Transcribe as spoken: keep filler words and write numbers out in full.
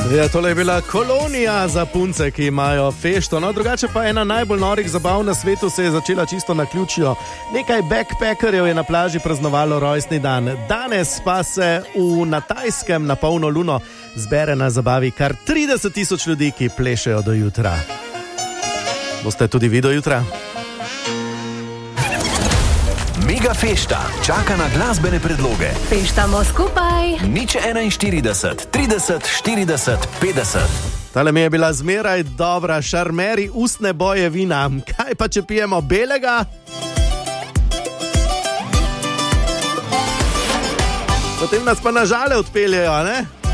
Ja, tole je bila kolonija za punce, ki imajo fešto. No, drugače pa ena najbolj norih zabav na svetu se je začela čisto na ključjo. Nekaj backpackerjev je na plaži praznovalo rojstni dan. Danes pa se v na Tajskem na polno luno zbere na zabavi kar trideset tisoč ljudi, ki plešejo do jutra. Boste tudi vi do jutra? Mega fešta čaka na glasbene predloge. Feštamo skupaj. Nič enainštirideset, trideset, štirideset, petdeset. Tale mi je bila zmeraj dobra, šarmeri ustne boje vina. Kaj pa če pijemo belega? Potem nas pa na žale odpeljejo, ne?